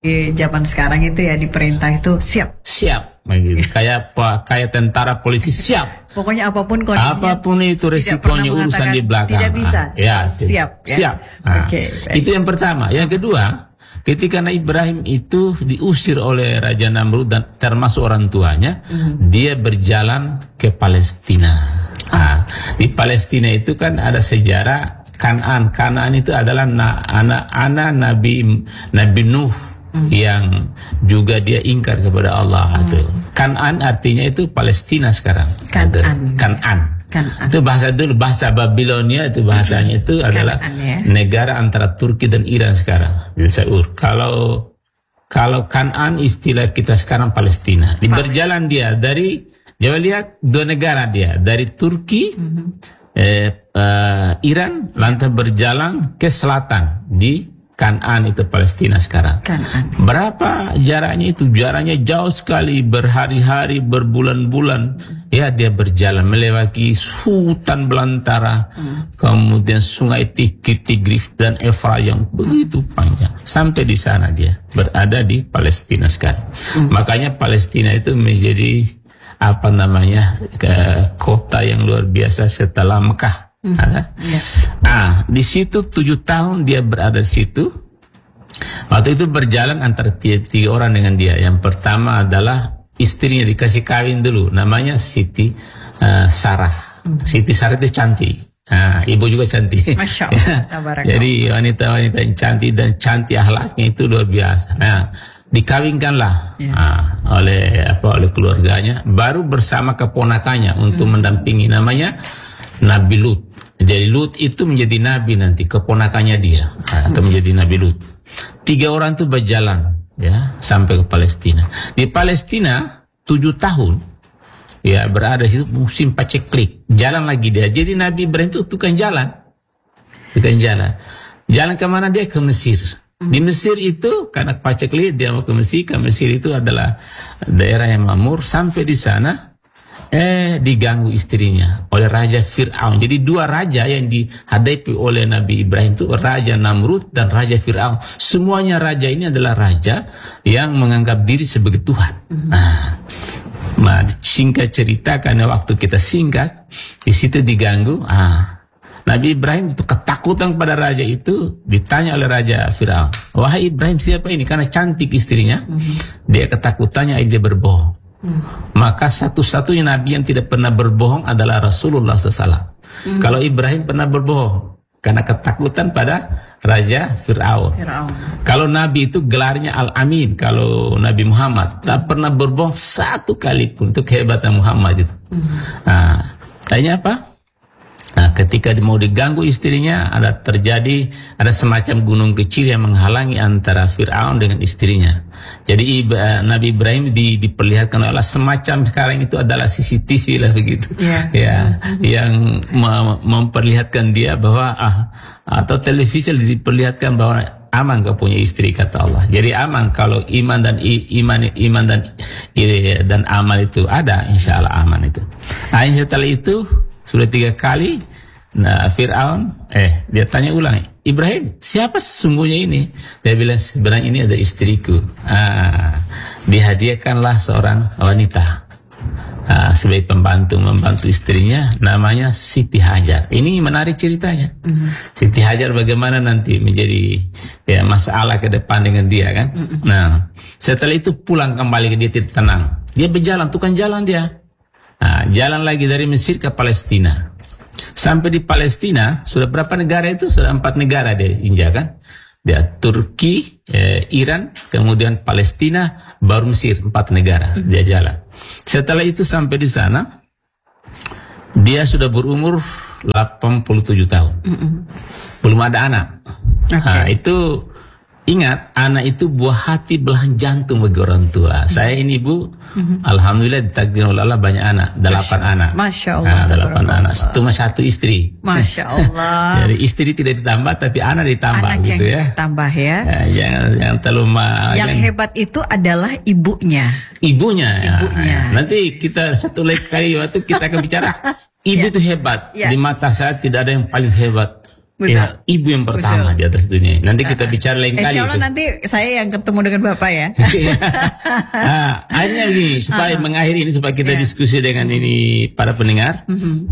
Di zaman sekarang itu ya diperintah itu siap. Siap, begitu. Kayak tentara polisi siap. Pokoknya apapun kondisinya. Apapun itu resikonya urusan di belakang. Tidak bisa. Ya, siap. Ya? Siap. Itu yang pertama. Yang kedua, ketika Nabi Ibrahim itu diusir oleh Raja Namrud dan termasuk orang tuanya, dia berjalan ke Palestina. Di Palestina itu kan ada sejarah Kan'an. Kan'an itu adalah anak Nabi Nuh yang juga dia ingkar kepada Allah. Kan'an artinya itu Palestina sekarang. Kan'an. Itu bahasa dulu, bahasa Babilonia itu bahasanya itu adalah negara antara Turki dan Iran sekarang. Kalau Kan'an istilah kita sekarang Palestina. Berjalan dia dari, coba lihat dua negara dia, dari Turki, Iran, lantas berjalan ke selatan di Kan'an itu Palestina sekarang. Berapa jaraknya itu? Jaraknya jauh sekali, berhari-hari, berbulan-bulan. Ya, dia berjalan melewati hutan belantara, kemudian sungai Tigris dan Efrat yang begitu panjang. Sampai di sana dia berada di Palestina sekarang. Makanya Palestina itu menjadi kota yang luar biasa setelah Mekah. Di situ 7 tahun dia berada di situ. Waktu itu berjalan antara tiga orang dengan dia. Yang pertama adalah istrinya dikasih kawin dulu, namanya Siti Sarah. Siti Sarah itu cantik. Ibu juga cantik. Masya Allah. Jadi wanita-wanita yang cantik dan cantik akhlaknya itu luar biasa. Dikawinkanlah oleh keluarganya, baru bersama keponakannya untuk mendampingi, namanya Nabi Lut. Jadi Lut itu menjadi nabi nanti, keponakannya dia atau menjadi Nabi Lut. 3 orang itu berjalan ya sampai ke Palestina. Di Palestina 7 tahun ya berada di situ musim paceklik. Jalan lagi dia. Jadi Nabi Ibrahim itu tukang jalan. Jalan kemana dia? Ke Mesir. Di Mesir itu karena paceklik dia mau ke Mesir. Ke Mesir itu adalah daerah yang makmur. Sampai di sana diganggu istrinya oleh Raja Fir'aun. Jadi 2 raja yang dihadapi oleh Nabi Ibrahim itu Raja Namrud dan Raja Fir'aun. Semuanya raja ini adalah raja yang menganggap diri sebagai Tuhan. Singkat cerita, karena waktu kita singkat, di situ diganggu. Nabi Ibrahim itu ketakutan pada raja itu, ditanya oleh Raja Fir'aun, wahai Ibrahim, siapa ini? Karena cantik istrinya, dia ketakutannya dia berbohong. Maka satu-satunya Nabi yang tidak pernah berbohong adalah Rasulullah SAW. Kalau Ibrahim pernah berbohong karena ketakutan pada Raja Fir'aun. Kalau Nabi itu gelarnya Al-Amin. Kalau Nabi Muhammad tak pernah berbohong satu kali pun. Itu kehebatan Muhammad itu. Tanya apa? Ketika mau diganggu istrinya, ada semacam gunung kecil yang menghalangi antara Fir'aun dengan istrinya. Jadi Nabi Ibrahim diperlihatkan oleh semacam sekarang itu adalah CCTV lah begitu. Yang memperlihatkan dia bahwa atau televisi diperlihatkan bahwa aman kau punya istri, kata Allah. Jadi aman kalau iman dan amal itu ada, insya Allah aman itu. Setelah itu sudah 3 kali, Fir'aun, dia tanya ulang, Ibrahim, siapa sesungguhnya ini? Dia bilang, sebenarnya ini ada istriku. Dihadiahkanlah seorang wanita sebagai membantu istrinya, namanya Siti Hajar. Ini menarik ceritanya. Siti Hajar bagaimana nanti menjadi masalah ke depan dengan dia kan. Setelah itu pulang kembali ke dia tidak tenang. Dia berjalan, tukang jalan dia. Jalan lagi dari Mesir ke Palestina. Sampai di Palestina, sudah berapa negara itu? Sudah 4 negara dia injakan. Dia Turki, Iran, kemudian Palestina, baru Mesir, 4 negara dia jalan. Setelah itu sampai di sana, dia sudah berumur 87 tahun. Belum ada anak. Itu ingat, anak itu buah hati belahan jantung bagi orang tua. Saya ini Bu, alhamdulillah ditakdir oleh Allah banyak anak, 8 anak. Masya Allah. 8 anak. Cuma 1 istri. Masya Allah. Jadi istri tidak ditambah, tapi anak ditambah anak gitu yang ditambah ya. Jangan terlalu Yang hebat itu adalah ibunya. Ibunya. Nanti kita satu kali waktu kita akan bicara. Ibu itu hebat. Di mata saya tidak ada yang paling hebat Betul. Ya, ibu yang pertama di atas dunia. Nanti kita bicara lain kali. Insya Allah itu. nanti saya yang ketemu dengan Bapak ya. Nah, akhirnya begini, supaya mengakhiri ini, supaya kita diskusi dengan ini para pendengar.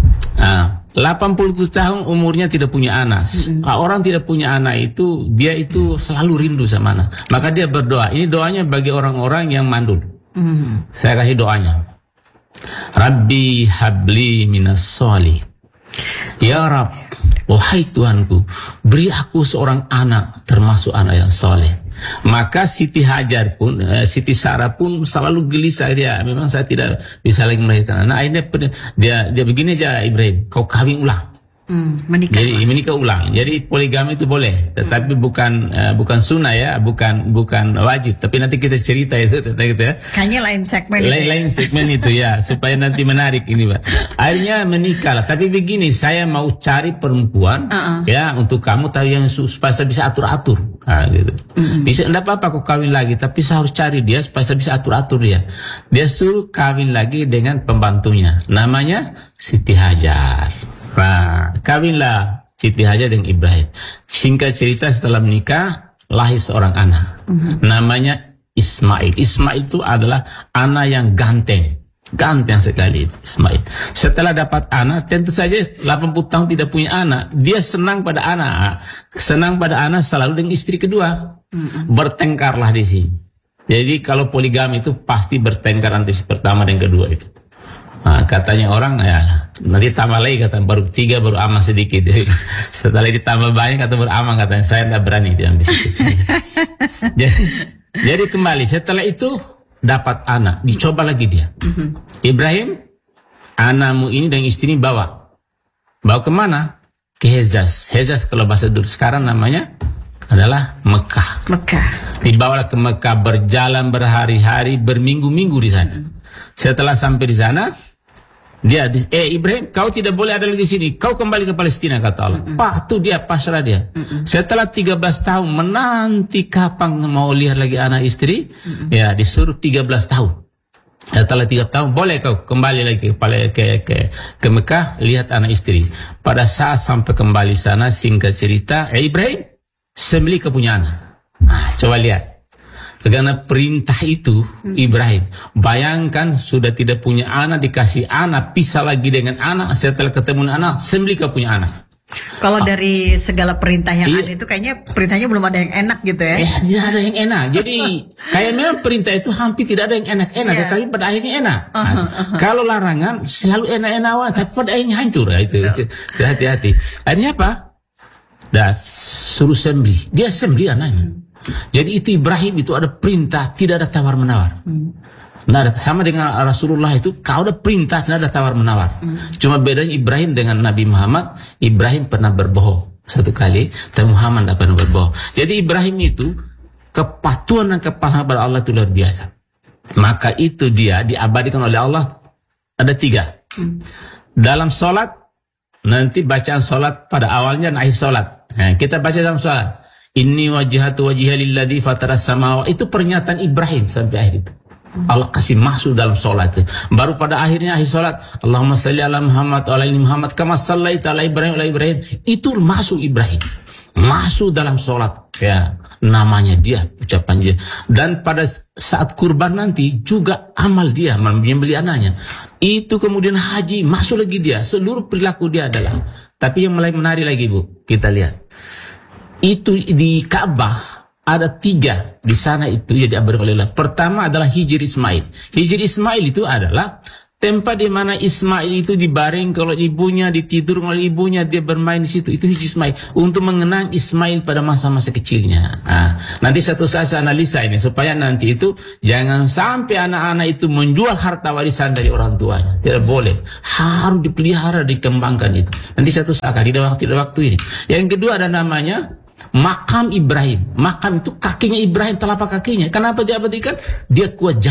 87 tahun umurnya tidak punya anak. Orang tidak punya anak itu, dia itu selalu rindu sama anak. Maka dia berdoa. Ini doanya bagi orang-orang yang mandul. Saya kasih doanya. Rabbi habli minas solih. Ya Rabb, wahai Tuhanku, beri aku seorang anak termasuk anak yang soleh. Maka Siti Hajar pun, Siti Sarah pun selalu gelisah dia. Memang saya tidak bisa lagi melahirkan anak. Akhirnya dia begini aja, Ibrahim, kau kawin ulang. Menikah. Jadi menikah ulang. Jadi poligami itu boleh, tetapi bukan sunnah ya, bukan wajib. Tapi nanti kita cerita itu tentang itu ya. Kayaknya lain segmen. Lain segmen itu ya, supaya nanti menarik ini, Pak. Akhirnya menikah lah. Tapi begini, saya mau cari perempuan ya untuk kamu, tahu yang supaya saya bisa atur-atur. Nah, gitu. Bisa enggak apa-apa kau kawin lagi, tapi saya harus cari dia supaya saya bisa atur-atur dia. Dia suruh kawin lagi dengan pembantunya, namanya Siti Hajar. Nah, kawinlah Siti Hajar dengan Ibrahim. Singkat cerita, setelah menikah lahir seorang anak, namanya Ismail. Ismail itu adalah anak yang ganteng sekali, Ismail. Setelah dapat anak, tentu saja 80 tahun tidak punya anak, dia senang pada anak selalu dengan istri kedua. Bertengkarlah di sini. Jadi kalau poligami itu pasti bertengkar antara istri pertama dan kedua itu. Nah, katanya orang ya nanti tambah lagi, kata baru 3 baru aman sedikit. Setelah ditambah banyak kata baru aman, katanya saya tidak berani di situ. Jadi kembali setelah itu dapat anak, dicoba lagi dia. Ibrahim, anakmu ini dan istri bawa kemana? Ke Hejaz. Hejaz kalau bahasa dulu sekarang namanya adalah Mekah. Dibawa ke Mekah, berjalan berhari-hari, berminggu-minggu di sana. Setelah sampai di sana, dia, Ibrahim, kau tidak boleh ada lagi di sini. Kau kembali ke Palestina, kata Allah. Tuh dia pasrah dia. Setelah 13 tahun menanti kapan mau lihat lagi anak istri, ya disuruh 13 tahun. Setelah 3 tahun boleh kau kembali lagi ke Mekah lihat anak istri. Pada saat sampai kembali sana, singkat cerita, Ibrahim, sembelih kau punya anak. Nah, coba lihat. Karena perintah itu Ibrahim, bayangkan sudah tidak punya anak, dikasih anak, pisah lagi dengan anak, setelah ketemu anak, sembelih kau punya anak. Kalau dari segala perintah yang ada itu kayaknya perintahnya belum ada yang enak gitu ya. Tidak ada yang enak. Jadi kayak memang perintah itu hampir tidak ada yang enak-enak, tapi pada akhirnya enak. Kalau larangan selalu enak-enak, tapi pada akhirnya hancur. Ya, itu hati-hati. Akhirnya apa? Suruh sembelih. Dia sembelih anaknya. Jadi itu Ibrahim itu ada perintah, tidak ada tawar-menawar. Nah, sama dengan Rasulullah itu, kau ada perintah, tidak ada tawar-menawar. Cuma bedanya Ibrahim dengan Nabi Muhammad, Ibrahim pernah berbohong satu kali, tapi Muhammad tidak pernah berbohong. Jadi Ibrahim itu kepatuhan dan kepahaman pada Allah itu luar biasa. Maka itu dia diabadikan oleh Allah ada 3. Dalam sholat, nanti bacaan sholat pada awalnya dan akhir sholat. Nah, kita baca dalam sholat. Inni wajhatu wajhiya lilladzi fataras samawati, itu pernyataan Ibrahim sampai akhir itu. Allah kasih masuk dalam sholat. Baru pada akhirnya akhir sholat, Allahumma salli ala Muhammad wa ala ali Muhammad kama sallaita ala Ibrahim wa ala Ibrahim. Itu masuk Ibrahim. Masuk dalam sholat. Ya, namanya dia, ucapan dia. Dan pada saat kurban nanti juga amal dia menyembelih anaknya. Itu kemudian haji, masuk lagi dia. Seluruh perilaku dia adalah. Tapi yang mulai menarik lagi, Bu, kita lihat. Itu di Ka'bah ada 3 di sana itu ya diabadikan oleh Allah. Pertama adalah Hijr Ismail. Hijr Ismail itu adalah tempat di mana Ismail itu dibaring kalau ibunya, ditidur oleh ibunya, dia bermain di situ. Itu Hijr Ismail untuk mengenang Ismail pada masa-masa kecilnya. Nah, nanti satu saat saya analisa ini supaya nanti itu jangan sampai anak-anak itu menjual harta warisan dari orang tuanya. Tidak boleh. Harus dipelihara, dikembangkan itu. Nanti satu saat tidak waktu ini. Yang kedua ada namanya Makam Ibrahim. Makam itu kakinya Ibrahim, telapak kakinya. Kenapa diabadikan? Dia kuat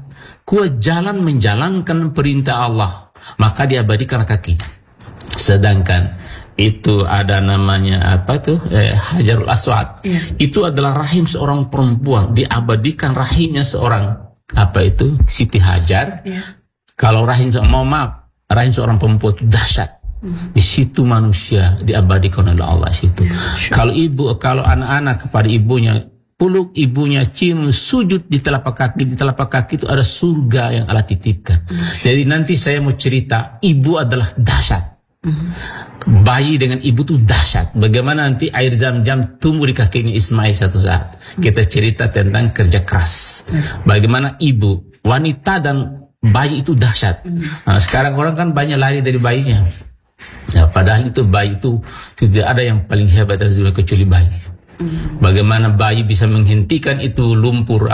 jalan menjalankan perintah Allah, maka diabadikan kakinya. Sedangkan itu ada namanya apa tuh? Hajarul Aswad. Itu adalah rahim seorang perempuan, diabadikan rahimnya seorang apa itu? Siti Hajar. Kalau rahim rahim seorang perempuan itu dahsyat. Di situ manusia diabadikan oleh Allah situ. Kalau anak-anak kepada ibunya, peluk ibunya, cium, sujud di telapak kaki itu ada surga yang Allah titipkan. Jadi nanti saya mau cerita, ibu adalah dahsyat. Bayi dengan ibu tuh dahsyat. Bagaimana nanti air Zam-Zam tumbuh di kakinya Ismail satu saat. Kita cerita tentang kerja keras. Bagaimana ibu, wanita dan bayi itu dahsyat. Nah, sekarang orang kan banyak lari dari bayinya. Nah, padahal itu bayi itu tidak ada yang paling hebat dari dunia kecuali bayi. Bagaimana bayi bisa menghentikan itu lumpur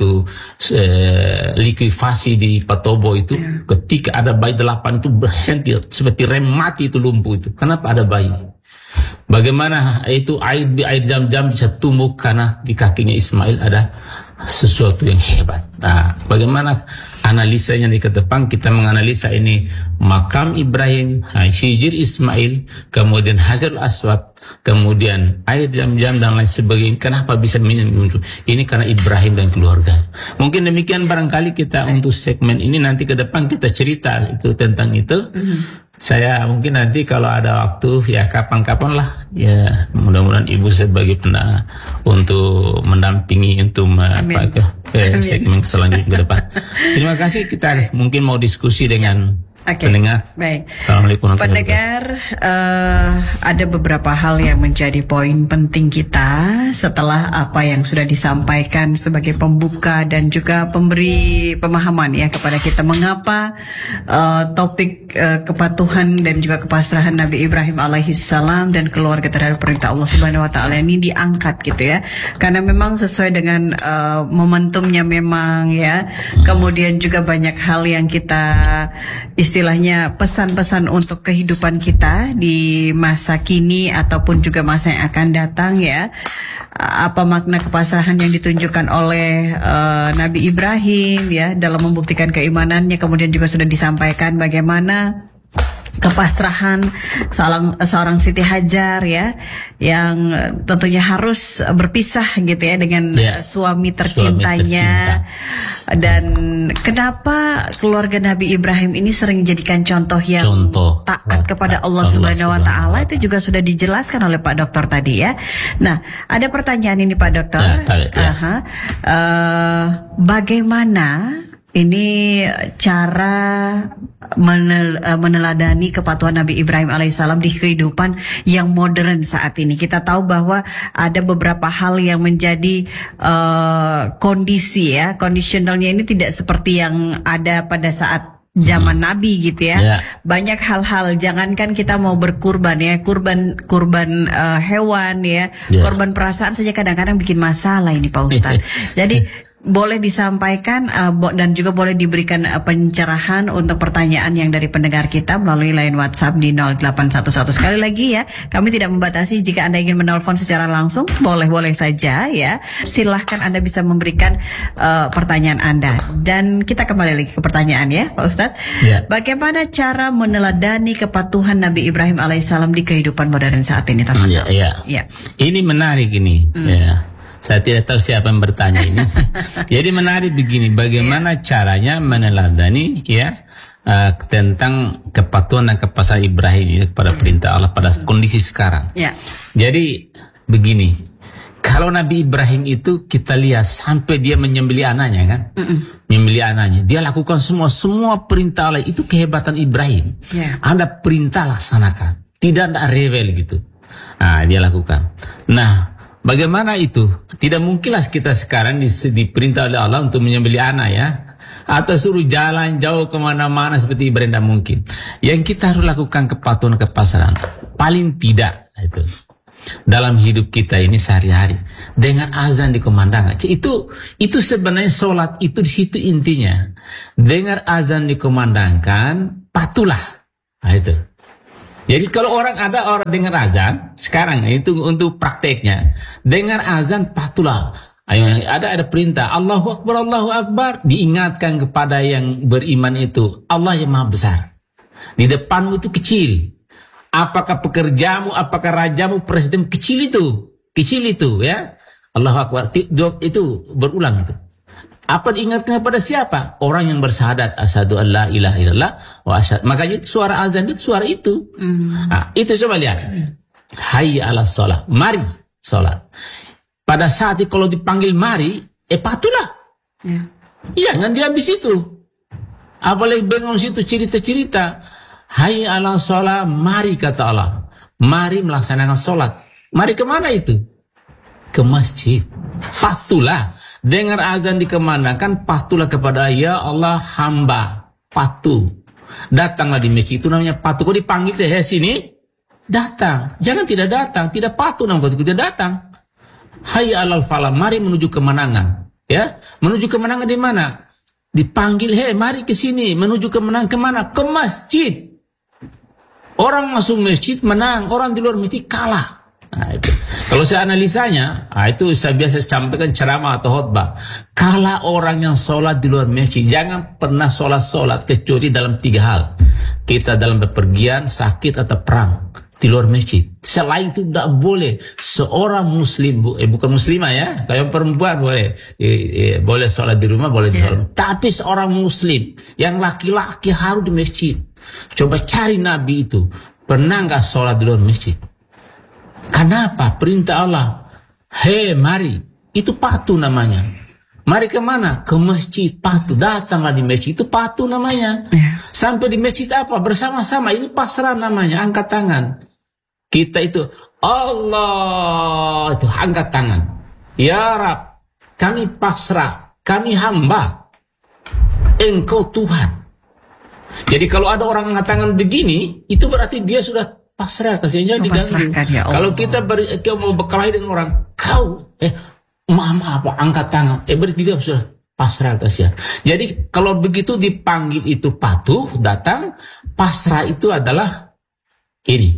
likuifasi di Patobo itu, ketika ada bayi 8 itu berhenti seperti rem mati itu lumpur itu. Kenapa ada bayi? Bagaimana itu air Zam-Zam bisa tumbuh karena di kakinya Ismail ada sesuatu yang hebat. Nah, bagaimana analisanya di ke depan, kita menganalisa ini makam Ibrahim, hijir Ismail, kemudian Hajarul Aswad, kemudian air Zam-Zam dan lain sebagainya. Kenapa bisa muncul? Ini karena Ibrahim dan keluarga. Mungkin demikian barangkali kita untuk segmen ini, nanti ke depan kita cerita itu tentang itu. Saya mungkin nanti kalau ada waktu ya kapan-kapan lah ya, mudah-mudahan Ibu sebagai untuk mendampingi untuk segmen selanjutnya ke depan. Terima kasih, kita mungkin mau diskusi dengan pendengar. Baik. Assalamualaikum warahmatullahi Pendengar, ada beberapa hal yang menjadi poin penting kita setelah apa yang sudah disampaikan sebagai pembuka dan juga pemberi pemahaman ya kepada kita mengapa topik kepatuhan dan juga kepasrahan Nabi Ibrahim alaihissalam dan keluarga terhadap perintah Allah Subhanahu wa taala ini diangkat gitu ya. Karena memang sesuai dengan momentumnya memang ya. Kemudian juga banyak hal yang kita istilahnya pesan-pesan untuk kehidupan kita di masa kini ataupun juga masa yang akan datang ya. Apa makna kepasrahan yang ditunjukkan oleh Nabi Ibrahim ya dalam membuktikan keimanannya, kemudian juga sudah disampaikan bagaimana kepasrahan seorang Siti Hajar ya, yang tentunya harus berpisah gitu ya dengan suami tercintanya. Dan kenapa keluarga Nabi Ibrahim ini sering dijadikan contoh yang taat kepada Allah Subhanahu wa taala, itu juga sudah dijelaskan oleh Pak Dokter tadi ya. Nah, ada pertanyaan ini Pak Dokter. Bagaimana ini cara meneladani kepatuhan Nabi Ibrahim alaihissalam di kehidupan yang modern saat ini? Kita tahu bahwa ada beberapa hal yang menjadi kondisi ya, kondisionalnya ini tidak seperti yang ada pada saat zaman Nabi gitu ya. Banyak hal-hal, jangankan kita mau berkurban ya, kurban hewan ya, korban perasaan saja kadang-kadang bikin masalah ini Pak Ustadz. Jadi boleh disampaikan dan juga boleh diberikan pencerahan untuk pertanyaan yang dari pendengar kita melalui line WhatsApp di 0811. Sekali lagi ya, kami tidak membatasi. Jika Anda ingin menelpon secara langsung, boleh-boleh saja ya. Silahkan Anda bisa memberikan pertanyaan Anda. Dan kita kembali lagi ke pertanyaan ya Pak Ustadz. Bagaimana cara meneladani kepatuhan Nabi Ibrahim alaihissalam di kehidupan modern saat ini? Ini menarik ini ya. Saya tidak tahu siapa yang bertanya ini. Jadi menarik begini, bagaimana caranya meneladani ya tentang kepatuhan dan kepasrahan Ibrahim ya, kepada perintah Allah pada kondisi sekarang. Jadi begini, kalau Nabi Ibrahim itu kita lihat sampai dia menyembelih anaknya kan, menyembelih anaknya, dia lakukan semua perintah Allah. Itu kehebatan Ibrahim. Ada perintah laksanakan, tidak ada rebel gitu. Nah, dia lakukan. Nah, bagaimana itu? Tidak mungkinlah kita sekarang diperintah oleh Allah untuk menyembelih anak ya, atau suruh jalan jauh kemana-mana seperti Ibrahim, tidak mungkin. Yang kita harus lakukan kepatuhan kepasrahan, paling tidak itu dalam hidup kita ini sehari-hari dengan azan dikumandangkan. Itu sebenarnya sholat itu di situ intinya. Dengar azan dikumandangkan, patuhlah. Nah, itu. Jadi kalau orang dengar azan sekarang itu untuk prakteknya, dengar azan patuhlah. Ada perintah Allahu Akbar, diingatkan kepada yang beriman itu Allah yang Maha Besar. Di depanmu itu kecil. Apakah pekerjamu, apakah rajamu, presiden, kecil itu ya. Allahu Akbar itu berulang itu. Apa diingatkan kepada siapa? Orang yang bersyahadat asyhadu an la ilaha illallah wa asyhadu. Makanya itu suara azan itu suara itu. Nah, itu coba lihat. Hayya 'alas shalah. Mari salat. Pada saat itu kalau dipanggil mari, patuhlah. Jangan diam di situ. Apalagi bengong situ cerita-cerita. Hayya 'alas shalah, mari kata Allah. Mari melaksanakan salat. Mari kemana itu? Ke masjid. Patuhlah. Dengar azan dikemanakan, patuhlah kepada ya Allah hamba. Patuh. Datanglah di masjid, itu namanya patuh. Kau dipanggil, sini, datang. Jangan tidak datang, tidak patuh namanya tidak datang. Hayya 'alal falah, mari menuju kemenangan. Ya, menuju kemenangan di mana? Dipanggil, mari ke sini, menuju kemenangan kemana? Ke masjid. Orang masuk masjid menang, orang di luar masjid kalah. Nah, itu. Kalau saya analisanya, itu saya biasa sampaikan ceramah atau khotbah. Kalau orang yang sholat di luar masjid, jangan pernah sholat kecuali dalam 3 hal. Kita dalam bepergian, sakit atau perang di luar masjid. Selain itu tidak boleh seorang muslim, bukan muslimah ya, kayak perempuan boleh, boleh sholat di rumah, boleh di sholat. Tapi seorang muslim yang laki-laki harus di masjid. Coba cari Nabi itu, pernah nggak sholat di luar masjid? Kenapa? Perintah Allah. Mari. Itu patuh namanya. Mari kemana? Ke masjid. Patuh. Datanglah di masjid. Itu patuh namanya. Sampai di masjid apa? Bersama-sama. Ini pasrah namanya. Angkat tangan. Kita itu Allah. Itu angkat tangan. Ya Rab, kami pasrah. Kami hamba. Engkau Tuhan. Jadi kalau ada orang angkat tangan begini, itu berarti dia sudah pasrah, kasihnya diganggu. Ya kalau kita mau berkelahi dengan orang, kau maaf angkat tangan, berarti dia sudah pasrah, kasih. Jadi kalau begitu dipanggil itu patuh, datang. Pasrah itu adalah ini,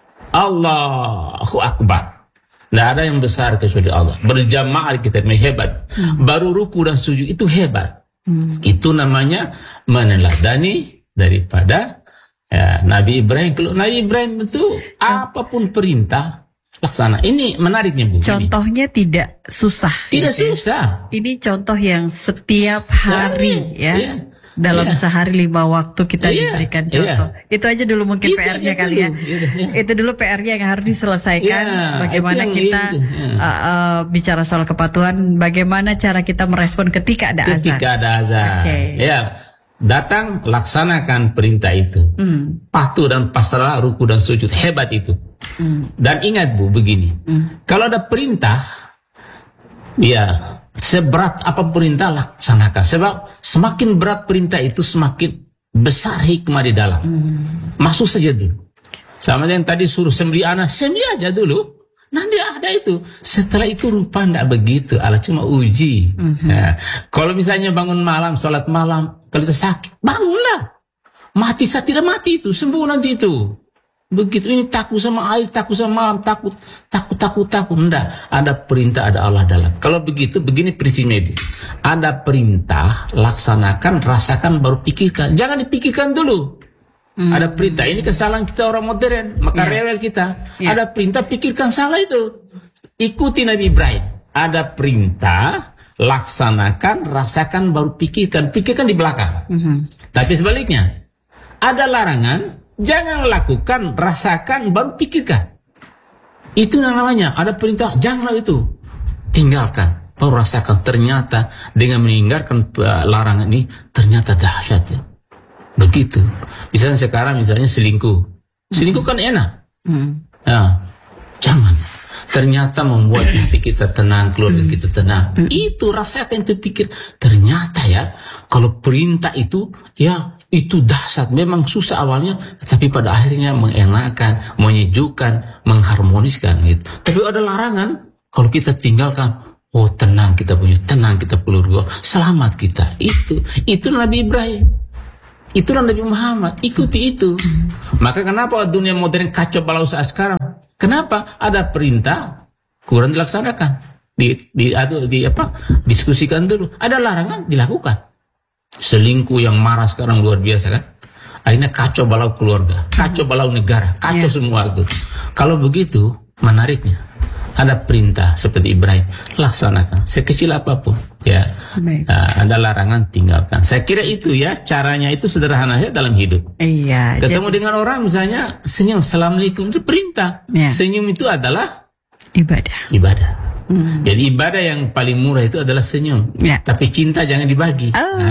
Allahu Akbar. Tidak ada yang besar kecuali Allah. Berjamaah kita hebat. Baru ruku dan sujud itu hebat. Itu namanya meneladani daripada Nabi Ibrahim. Kalau Nabi Ibrahim itu apapun perintah laksana. Ini menariknya Bu. Contohnya tidak susah. Tidak susah. Ini contoh yang setiap hari dalam sehari 5 waktu kita diberikan contoh. Itu aja dulu mungkin PR-nya kali ya. Itu dulu PR-nya yang harus diselesaikan. Bagaimana kita bicara soal kepatuhan, bagaimana cara kita merespon ketika ada azan. Ketika ada azan. Ya. Datang, laksanakan perintah itu. Patuh dan pasrah, ruku dan sujud. Hebat itu. Dan ingat Bu, begini. Kalau ada perintah, seberat apa perintah, laksanakan. Sebab semakin berat perintah itu, semakin besar hikmah di dalam. Masuk saja dulu. Sama yang tadi suruh sembelih anak, sembelih aja dulu. Nanti ada itu. Setelah itu rupa tidak begitu. Allah cuma uji. Kalau misalnya bangun malam, sholat malam, kalau kita sakit, bangunlah. Mati saat tidak mati itu, sembuh nanti itu. Begitu. Ini takut sama air, takut sama malam, takut. Tidak. Ada perintah, ada Allah dalam. Kalau begitu, begini prinsipnya Ibu. Ada perintah, laksanakan, rasakan, baru pikirkan. Jangan dipikirkan dulu. Ada perintah, ini kesalahan kita orang modern, maka rewel kita. Ada perintah, pikirkan salah itu. Ikuti Nabi Ibrahim. Ada perintah, laksanakan, rasakan, baru pikirkan. Pikirkan di belakang. Tapi sebaliknya, ada larangan, jangan lakukan, rasakan, baru pikirkan. Itu namanya, ada perintah, janganlah itu. Tinggalkan, baru rasakan. Ternyata dengan meninggalkan larangan ini, ternyata dahsyat ya. Begitu. Misalnya sekarang selingkuh. Selingkuh kan enak. Jangan. Ternyata membuat hati kita tenang, keluarga kita tenang. Itu rasakan, itu pikir. Ternyata ya, kalau perintah itu, itu dahsyat. Memang susah awalnya, tapi pada akhirnya mengenakan, menyejukkan, mengharmoniskan gitu. Tapi ada larangan, kalau kita tinggalkan, tenang kita punya, tenang kita keluarga, selamat kita. Itu Nabi Ibrahim. Itulah Nabi Muhammad, ikuti itu. Maka kenapa dunia modern kacau balau saat sekarang? Kenapa? Ada perintah, kurang dilaksanakan. Diskusikan dulu. Ada larangan, dilakukan. Selingkuh yang marah sekarang luar biasa kan? Akhirnya kacau balau keluarga, kacau balau negara, kacau semua itu. Kalau begitu, menariknya Ada perintah seperti Ibrahim, laksanakan sekecil apapun. Ya, ada larangan, tinggalkan. Saya kira itu ya, caranya itu sederhana ya dalam hidup. Iya. Ketemu dengan orang misalnya senyum, assalamualaikum, itu perintah. Ya. Senyum itu adalah ibadah. Jadi ibadah yang paling murah itu adalah senyum. Ya. Tapi cinta jangan dibagi. Nah,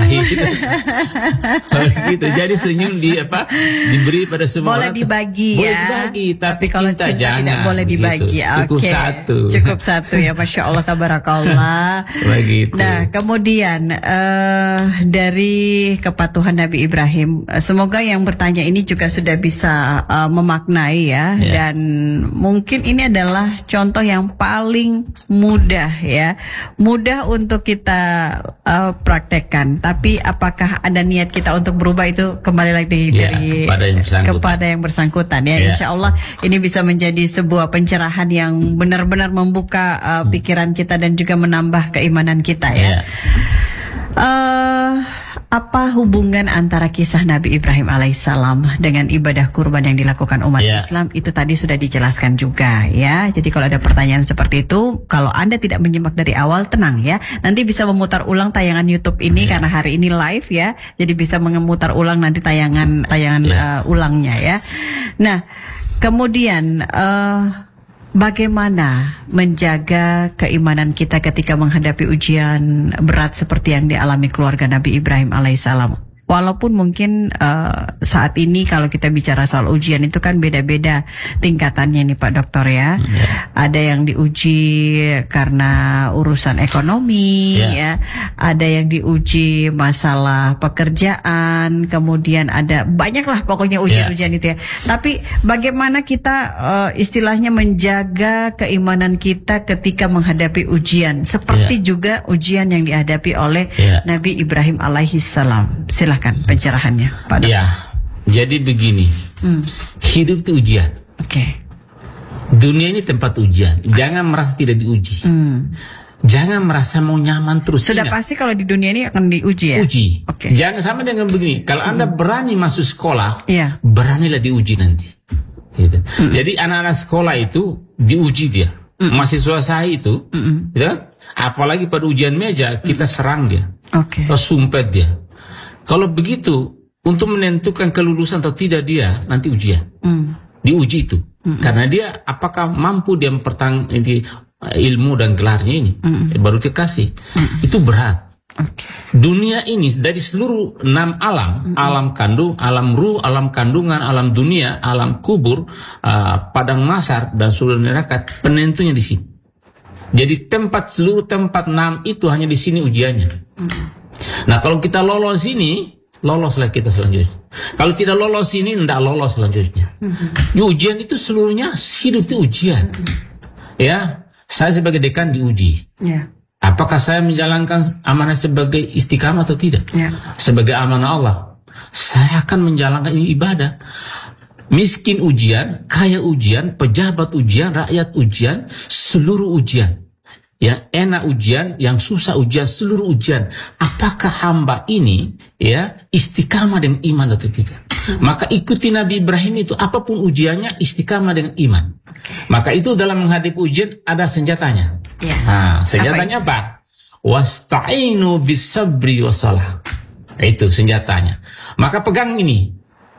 gitu. Jadi senyum diberi pada semua boleh orang. dibagi Boleh ya. dibagi, tapi kalau cinta jangan. tidak boleh dibagi. Cukup Oke. satu. Cukup satu ya, Masya Allah, tabarakallah. Begitu. Nah, kemudian dari kepatuhan Nabi Ibrahim, semoga yang bertanya ini juga sudah bisa memaknai ya. Dan mungkin ini adalah contoh yang paling mudah ya, mudah untuk kita praktekkan. Tapi apakah ada niat kita untuk berubah, itu kembali lagi dari kepada yang bersangkutan ya. Insya Allah ini bisa menjadi sebuah pencerahan yang benar-benar membuka pikiran kita dan juga menambah keimanan kita ya. Apa hubungan antara kisah Nabi Ibrahim alaihissalam dengan ibadah kurban yang dilakukan umat Islam? Itu tadi sudah dijelaskan juga ya. Jadi kalau ada pertanyaan seperti itu, kalau Anda tidak menyimak dari awal, tenang ya. Nanti bisa memutar ulang tayangan YouTube ini karena hari ini live ya. Jadi bisa memutar ulang nanti tayangan ulangnya ya. Nah, kemudian bagaimana menjaga keimanan kita ketika menghadapi ujian berat seperti yang dialami keluarga Nabi Ibrahim alaihissalam? Walaupun mungkin saat ini kalau kita bicara soal ujian itu kan beda-beda tingkatannya nih Pak Dokter ya. Ada yang diuji karena urusan ekonomi ya. Ada yang diuji masalah pekerjaan, kemudian ada banyaklah pokoknya ujian-ujian itu ya. Tapi bagaimana kita istilahnya menjaga keimanan kita ketika menghadapi ujian seperti juga ujian yang dihadapi oleh Nabi Ibrahim alaihissalam. Silakan pencerahannya, Pak Dokter. Ya, jadi begini, hidup itu ujian. Dunia ini tempat ujian. Jangan merasa tidak diuji. Jangan merasa mau nyaman terus. Sudah pasti kalau di dunia ini akan diuji ya. Uji. Jangan sama dengan begini. Kalau Anda berani masuk sekolah, beranilah diuji nanti. Gitu. Jadi anak-anak sekolah itu diuji dia. Mahasiswa saya itu, gitu kan? Apalagi pada ujian meja kita serang dia, sumpet dia. Kalau begitu, untuk menentukan kelulusan atau tidak dia, nanti ujian. Diuji itu. Karena dia, apakah mampu dia ilmu dan gelarnya ini. Baru dikasih. Itu berat. Dunia ini, dari seluruh 6 alam, alam kandung, alam ruh, alam kandungan, alam dunia, alam kubur, padang mahsyar, dan seluruh neraka, penentunya di sini. Jadi seluruh tempat 6 itu hanya di sini ujiannya. Nah, kalau kita lolos ini, loloslah kita selanjutnya. Kalau tidak lolos ini, tidak lolos selanjutnya. Ujian itu seluruhnya, hidup itu ujian. Ya, saya sebagai dekan diuji. Apakah saya menjalankan amanah sebagai istiqamah atau tidak? Sebagai amanah Allah, saya akan menjalankan ini ibadah. Miskin ujian, kaya ujian, pejabat ujian, rakyat ujian, seluruh ujian. Yang enak ujian, yang susah ujian, seluruh ujian. Apakah hamba ini istiqamah dengan iman atau tidak? Maka ikuti Nabi Ibrahim itu, apapun ujiannya istiqamah dengan iman. Maka itu dalam menghadapi ujian ada senjatanya. Senjatanya apa? Wasta'inu bis-sabri wassalah. Itu senjatanya. Maka pegang ini.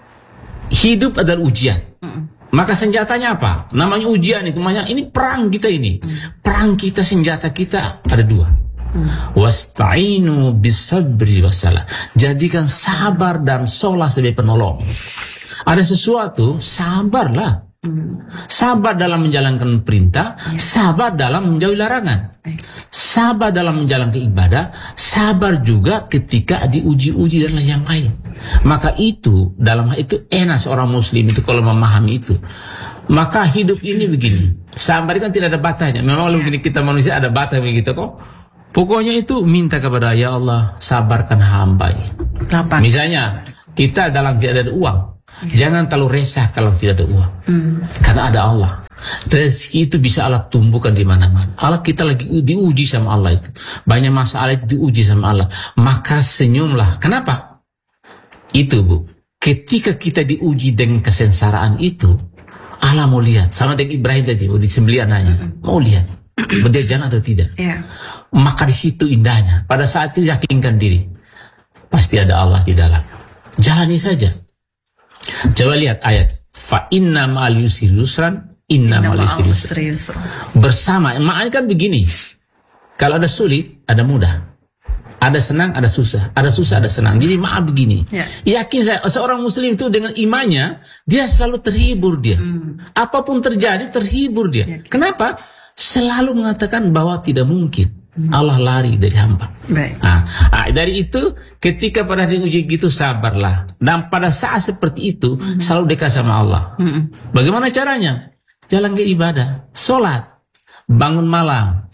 Hidup adalah ujian. Maka senjatanya apa? Namanya ujian itu. Ini perang kita ini. Perang kita, senjata kita ada 2. Wasta'inu bis-sabri wassalah. Jadikan sabar dan sholat sebagai penolong. Ada sesuatu, sabarlah. Sabar dalam menjalankan perintah, sabar dalam menjauhi larangan, sabar dalam menjalankan ibadah, sabar juga ketika diuji-uji dan yang lain. Maka itu, dalam hal itu enak seorang muslim itu kalau memahami itu. Maka hidup ini begini, sabar kan tidak ada batasnya. Memang begini kita manusia ada batas begitu kok. Pokoknya itu minta kepada ya Allah, sabarkan hamba. Misalnya kita dalam tidak ada uang, jangan terlalu resah kalau tidak ada uang. Karena ada Allah. Rezeki itu bisa Allah tumbuhkan di mana-mana. Allah kita lagi diuji sama Allah itu. Banyak masalah diuji sama Allah. Maka senyumlah. Kenapa? Itu Bu. Ketika kita diuji dengan kesengsaraan itu, Allah mau lihat. Sama dengan Ibrahim tadi, disembelih anaknya. Mau lihat, dia jangan atau tidak. Maka di situ indahnya. Pada saat itu yakinkan diri, pasti ada Allah di dalam. Jalani saja. Coba lihat ayat. Fa inna ma'al yusri yusran, inna ma'al yusri yusran. Bersama, maknanya kan begini. Kalau ada sulit, ada mudah. Ada senang, ada susah. Ada susah, ada senang. Jadi maaf begini. Yakin saya, seorang muslim itu dengan imannya, dia selalu terhibur dia. Apapun terjadi, terhibur dia. Kenapa? Selalu mengatakan bahwa tidak mungkin. Allah lari dari hamba. Dari itu, ketika pada hari uji gitu, sabarlah. Dan pada saat seperti itu, selalu dekat sama Allah. Bagaimana caranya? Jalan ke ibadah. Sholat. Bangun malam.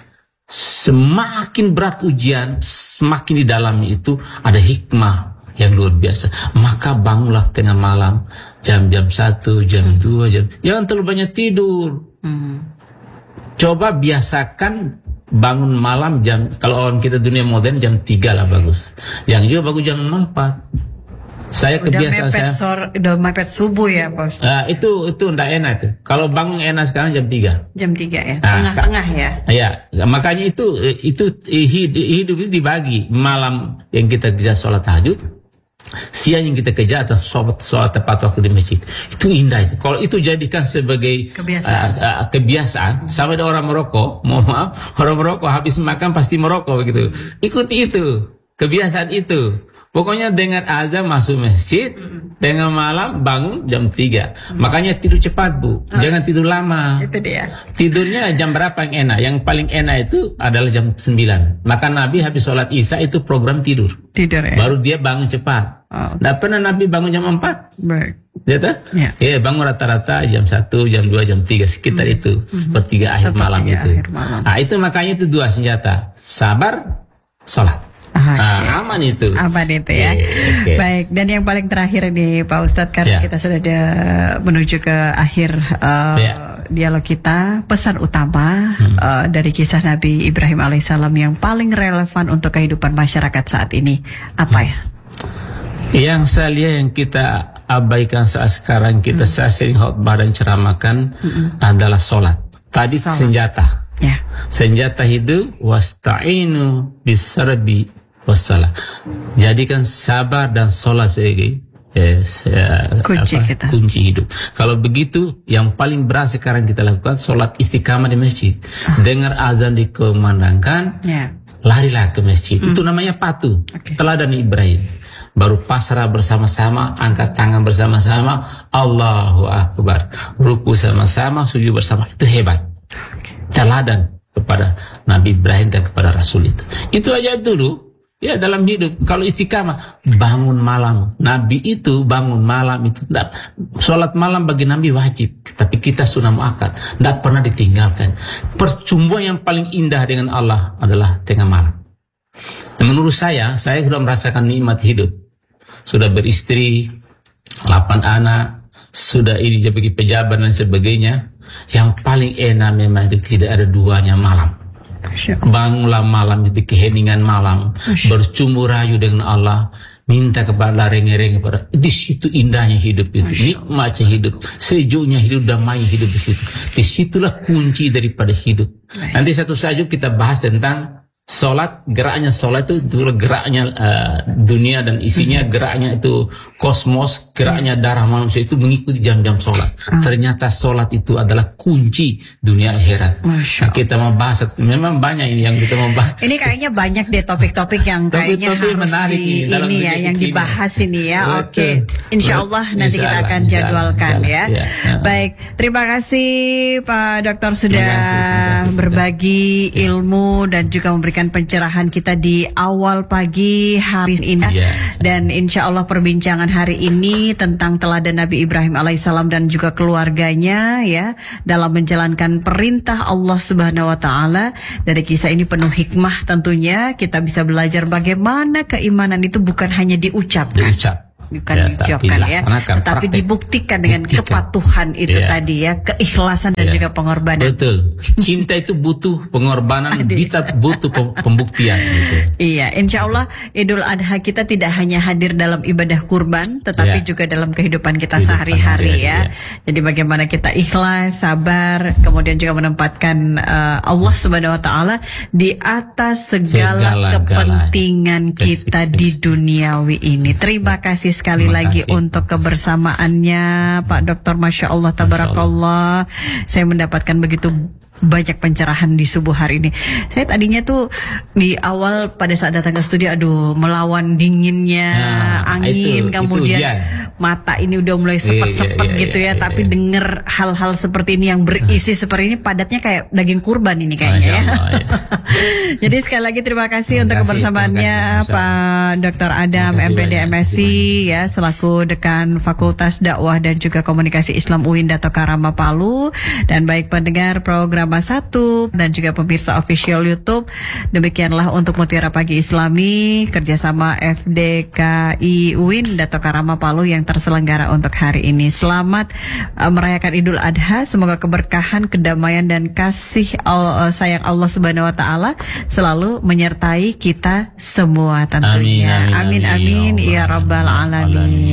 Semakin berat ujian, semakin di dalamnya itu ada hikmah yang luar biasa. Maka bangunlah tengah malam, jam-jam 1, jam 2, jam. Jangan terlalu banyak tidur. Coba biasakan bangun malam jam, kalau orang kita dunia modern jam 3 lah bagus. Jangan juga bagus jam 4. Saya kebiasaan udah mepet subuh ya, Bos. Itu enggak enak itu. Kalau bangun enak sekarang jam 3. Jam 3 ya. Tengah-tengah ya. Iya, makanya itu hidup itu dibagi. Malam yang kita kerja sholat tahajud, siang yang kita kerja atas sholat tepat waktu di masjid. Itu indah itu. Kalau itu jadikan sebagai kebiasaan, sama ada orang merokok, mohon maaf, orang merokok habis makan pasti merokok begitu. Ikuti itu, kebiasaan itu. Pokoknya dengan azan masuk masjid, dengan malam bangun jam 3. Makanya tidur cepat, Bu. Jangan tidur lama. Itu dia. Tidurnya jam berapa yang enak? Yang paling enak itu adalah jam 9. Maka Nabi habis sholat Isya itu program tidur. Tidur ya. Baru dia bangun cepat. Nggak pernah Nabi bangun jam 4. Baik. Ya, bangun rata-rata jam 1, jam 2, jam 3 sekitar itu. Sepertiga akhir malam itu. Itu makanya itu 2 senjata. Sabar, sholat. Aman itu. Aman itu ya. Baik, dan yang paling terakhir nih Pak Ustadz, karena kita sudah menuju ke akhir dialog kita, pesan utama dari kisah Nabi Ibrahim alaihissalam yang paling relevan untuk kehidupan masyarakat saat ini apa ya? Yang saya lihat yang kita abaikan saat sekarang, kita sering khotbah dan ceramahkan adalah sholat. Tadi senjata. Senjata hidup, wasta'inu bisarbi wassalah. Jadikan sabar dan sholat sebagai kunci hidup. Kalau begitu, yang paling berat sekarang kita lakukan sholat istiqamah di masjid. Dengar azan dikumandangkan, larilah ke masjid. Itu namanya patuh. Teladan Ibrahim. Baru pasrah bersama-sama, angkat tangan bersama-sama, Allahu Akbar. Ruku sama-sama, sujud bersama. Itu hebat. Teladan kepada Nabi Ibrahim dan kepada Rasul itu. Itu aja dulu. Ya, dalam hidup, kalau istiqamah, bangun malam. Nabi itu bangun malam itu, sholat malam bagi Nabi wajib. Tapi kita sunnah muakkad, tidak pernah ditinggalkan. Percumbuan yang paling indah dengan Allah adalah tengah malam. Dan menurut saya sudah merasakan nikmat hidup. Sudah beristri, 8 anak, sudah ini jadi pejabat dan sebagainya. Yang paling enak memang itu tidak ada duanya malam. Bangunlah malam itu keheningan malam, bercumbu rayu dengan Allah, minta kepada renge-renge kepada. Di situ indahnya hidup itu, nikmatnya hidup, sejuknya hidup, damainya hidup di situ. Disitulah kunci daripada hidup. Nanti satu saja kita bahas tentang sholat, geraknya sholat itu geraknya dunia dan isinya, geraknya itu kosmos, geraknya darah manusia itu mengikuti jam-jam sholat. Ternyata sholat itu adalah kunci dunia akhirat. Nah, kita mau bahas, memang banyak ini yang kita mau bahas. Ini kayaknya banyak deh topik-topik yang kayaknya harus ini ya, yang dibahas ini ya. Oke, insya Allah nanti kita akan jadwalkan ya. Baik, terima kasih Pak Dokter sudah berbagi ilmu dan juga memberikan pencerahan kita di awal pagi hari ini. Dan insya Allah perbincangan hari ini tentang teladan Nabi Ibrahim alaihissalam dan juga keluarganya ya dalam menjalankan perintah Allah Subhanahu wa taala. Dari kisah ini penuh hikmah tentunya, kita bisa belajar bagaimana keimanan itu bukan hanya diucapkan. bukan Ya, diucapkan tapi ya, laksanakan, tetapi praktek. dibuktikan dengan Buktikan. kepatuhan itu Iya. tadi ya, keikhlasan dan Iya. juga pengorbanan. Betul. Cinta itu butuh pengorbanan, kita butuh pembuktian gitu. Iya, insya Allah Idul Adha kita tidak hanya hadir dalam ibadah kurban, tetapi Ya. juga dalam kehidupan kita Kehidupan sehari-hari hari-hari, ya. Jadi bagaimana kita ikhlas, sabar, kemudian juga menempatkan Allah Subhanahu Wa Taala di atas segala Segala-galanya. kepentingan kita Yes. di duniawi ini. Terima kasih sekali Terima lagi kasih. untuk kebersamaannya, Pak Dokter. Masya Allah, tabarakallah. Saya mendapatkan begitu banyak pencerahan di subuh hari ini. Saya tadinya tuh di awal pada saat datang ke studio, aduh, melawan dinginnya angin, itu kemudian hujan. mata ini udah mulai sepet-sepet Iya, gitu ya. iya, Tapi iya. denger hal-hal seperti ini yang berisi seperti ini, padatnya kayak daging kurban ini kayaknya Masya ya. Allah, iya. Jadi sekali lagi terima kasih Terima untuk kasih, kebersamaannya terima kasih, Pak Dr. Adam Terima kasih MPD banyak, MSc terima ya, selaku Dekan Fakultas Dakwah dan juga Komunikasi Islam UIN Dato Karama Palu, dan baik pendengar program 1 dan juga pemirsa official YouTube. Demikianlah untuk Mutiara Pagi Islami kerjasama FDKI UIN Dato Karama Palu yang terselenggara untuk hari ini. Selamat merayakan Idul Adha. Semoga keberkahan, kedamaian dan kasih sayang Allah Subhanahu Wa Taala selalu menyertai kita semua tentunya. Amin, amin, Amin, amin, ya ya rabbal Allah. alamin.